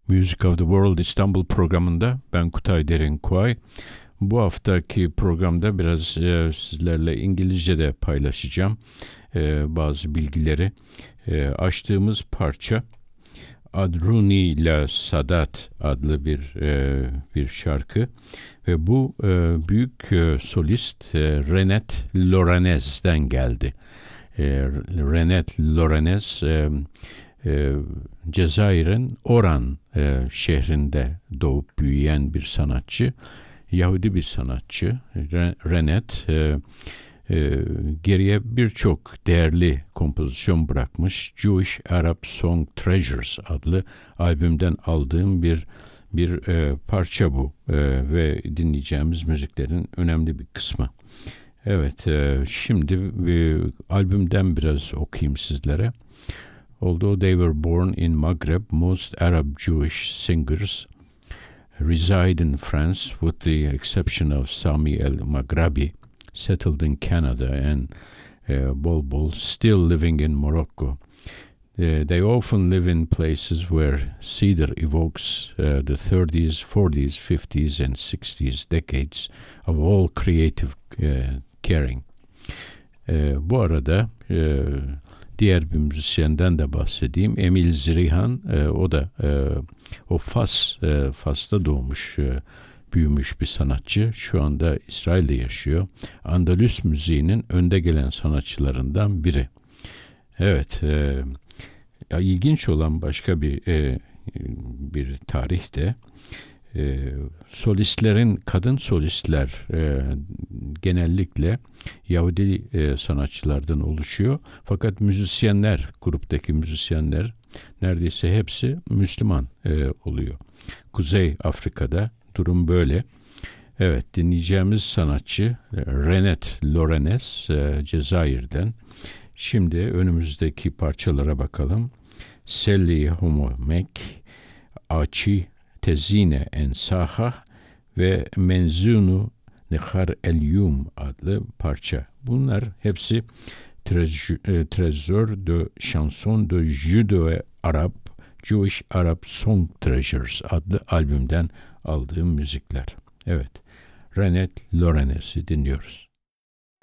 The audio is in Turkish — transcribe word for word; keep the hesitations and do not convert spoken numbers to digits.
Music of the World İstanbul programında ben Kutay Derinkuay. Bu haftaki programda biraz e, sizlerle İngilizce'de paylaşacağım e, bazı bilgileri. E, açtığımız parça Adruni La Sadat adlı bir e, bir şarkı ve bu e, büyük e, solist e, Renet Lorenez'den geldi. E, Renet Lorenez e, e, Cezayir'in Oran e, şehrinde doğup büyüyen bir sanatçı, Yahudi bir sanatçı. Renet e, e, geriye birçok değerli kompozisyon bırakmış. Jewish Arab Song Treasures adlı albümden aldığım bir bir e, parça bu e, ve dinleyeceğimiz müziklerin önemli bir kısmı. Evet, e, şimdi e, albümden biraz okuyayım sizlere. Although they were born in Maghreb, most Arab Jewish singers reside in France, with the exception of Sami el-Maghrabi, settled in Canada, and uh, Bolbol, still living in Morocco. Uh, they often live in places where cedar evokes uh, the thirties, forties, fifties, and sixties decades of all creative uh, caring. Uh, bu arada uh, diğer bir müzisyenden de bahsedeyim. Emil Zrihan, e, o da e, o Fas, e, Fas'ta doğmuş, e, büyümüş bir sanatçı. Şu anda İsrail'de yaşıyor. Andalüs müziğinin önde gelen sanatçılarından biri. Evet, e, ya ilginç olan başka bir e, bir tarih de e, solistlerin, kadın solistler e, genellikle Yahudi e, sanatçılardan oluşuyor. Fakat müzisyenler, gruptaki müzisyenler neredeyse hepsi Müslüman e, oluyor. Kuzey Afrika'da durum böyle. Evet, dinleyeceğimiz sanatçı Renet Lorenez, e, Cezayir'den. Şimdi önümüzdeki parçalara bakalım. Selli Homomek, Achi Tezine en Saha ve Menzunu Nehar El-Yum adlı parça. Bunlar hepsi Trésor de Chanson de Judo Arab, Jewish Arab Song Treasures adlı albümden aldığım müzikler. Evet, Renet Lorenez'i dinliyoruz.